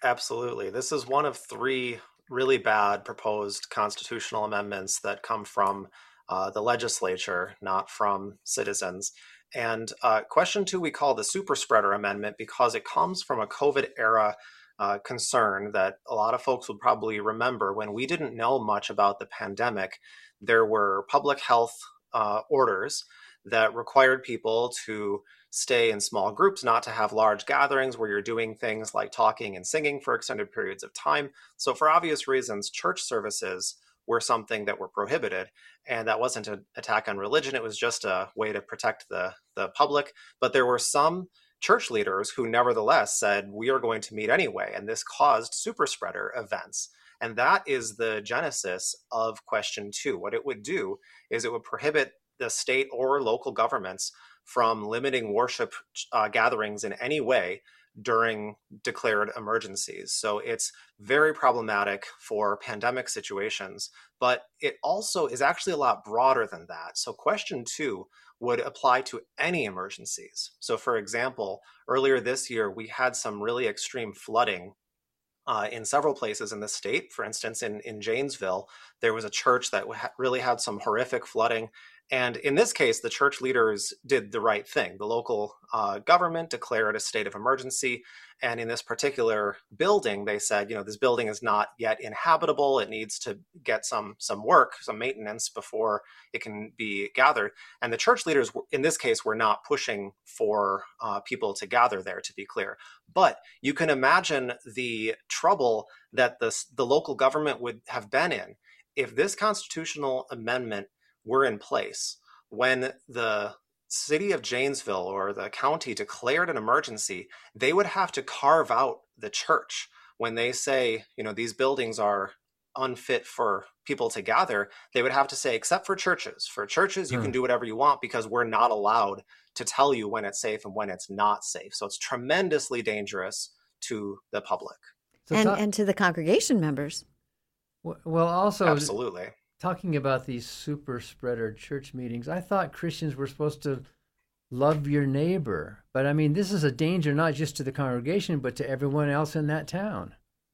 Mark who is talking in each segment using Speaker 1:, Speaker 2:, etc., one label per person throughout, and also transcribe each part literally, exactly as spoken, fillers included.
Speaker 1: Absolutely. This is one of three really bad proposed constitutional amendments that come from uh, the legislature, not from citizens. And uh, question two, we call the super spreader amendment because it comes from a COVID era uh, concern that a lot of folks would probably remember. When we didn't know much about the pandemic, there were public health uh, orders that required people to stay in small groups, not to have large gatherings where you're doing things like talking and singing for extended periods of time. So, for obvious reasons, church services were something that were prohibited. And that wasn't an attack on religion, it was just a way to protect the, the public. But there were some church leaders who nevertheless said, we are going to meet anyway. And this caused super spreader events. And that is the genesis of question two. What it would do is it would prohibit the state or local governments from limiting worship uh, gatherings in any way during declared emergencies. So it's very problematic for pandemic situations, but it also is actually a lot broader than that. So question two would apply to any emergencies. So for example, earlier this year, we had some really extreme flooding Uh, in several places in the state. For instance, in, in Janesville, there was a church that ha- really had some horrific flooding. And in this case, the church leaders did the right thing. The local uh, government declared a state of emergency. And in this particular building, they said, you know, this building is not yet inhabitable. It needs to get some some work, some maintenance before it can be gathered. And the church leaders, in this case, were not pushing for uh, people to gather there, to be clear. But you can imagine the trouble that the, the local government would have been in if this constitutional amendment were in place when the city of Janesville or the county declared an emergency. They would have to carve out the church when they say, you know, these buildings are unfit for people to gather. They would have to say, except for churches. For churches, you
Speaker 2: Hmm.
Speaker 1: can do whatever you want because we're not allowed to tell you when it's safe and when it's not safe. So it's tremendously dangerous to the public.
Speaker 2: So
Speaker 3: And
Speaker 2: talk,
Speaker 3: and to the congregation members.
Speaker 2: w- well, also
Speaker 1: Absolutely.
Speaker 2: talking about these super spreader church meetings, I thought Christians were supposed to love your neighbor. But I mean, this is a danger not just to the congregation, but to everyone else in that town.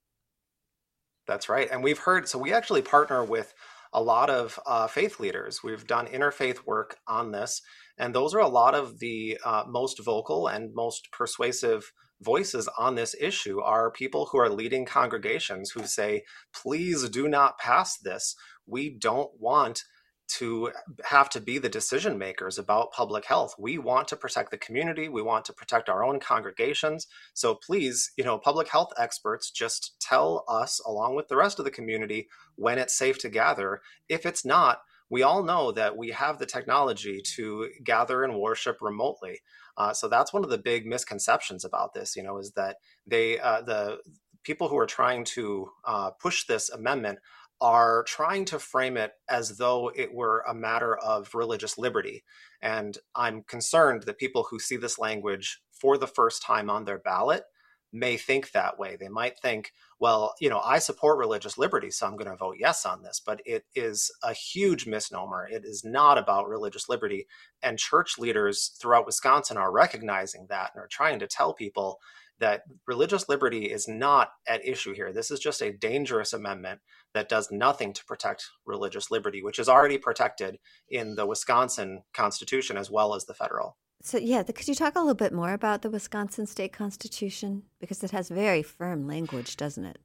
Speaker 1: That's right. And we've heard, so we actually partner with a lot of uh, faith leaders. We've done interfaith work on this. And those are a lot of the uh, most vocal and most persuasive voices on this issue are people who are leading congregations who say, please do not pass this. We don't want to have to be the decision makers about public health. We want to protect the community. We want to protect our own congregations. So please, you know, public health experts, just tell us, along with the rest of the community, when it's safe to gather. If it's not, we all know that we have the technology to gather and worship remotely. Uh, so that's one of the big misconceptions about this, you know, is that they, uh, the people who are trying to uh, push this amendment are trying to frame it as though it were a matter of religious liberty. And I'm concerned that people who see this language for the first time on their ballot may think that way. They might think, well, you know, I support religious liberty, so I'm going to vote yes on this. But it is a huge misnomer. It is not about religious liberty. And church leaders throughout Wisconsin are recognizing that and are trying to tell people that religious liberty is not at issue here. This is just a dangerous amendment that does nothing to protect religious liberty, which is already protected in the Wisconsin Constitution as well as the federal.
Speaker 3: So yeah, the, could you talk a little bit more about the Wisconsin State Constitution? Because it has very firm language, doesn't it?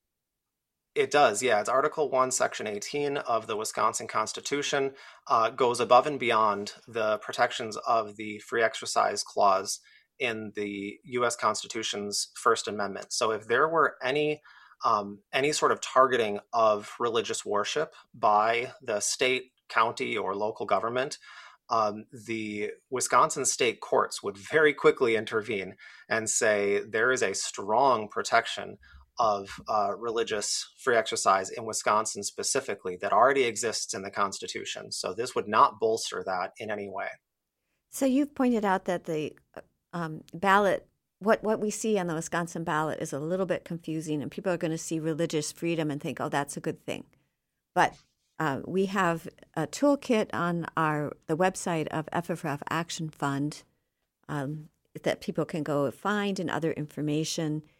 Speaker 1: It does, yeah. It's Article one, Section eighteen of the Wisconsin Constitution, uh, goes above and beyond the protections of the Free Exercise Clause in the U S Constitution's First Amendment. So if there were any um, any sort of targeting of religious worship by the state, county, or local government, um, the Wisconsin state courts would very quickly intervene and say there is a strong protection of uh, religious free exercise in Wisconsin specifically that already exists in the Constitution. So this would not bolster that in any way.
Speaker 3: So you've pointed out that the um, ballot, what, what we see on the Wisconsin ballot is a little bit confusing, and people are going to see religious freedom and think, oh, that's a good thing. But uh, we have a toolkit on our the website of F F R F Action Fund um, that people can go find and other information.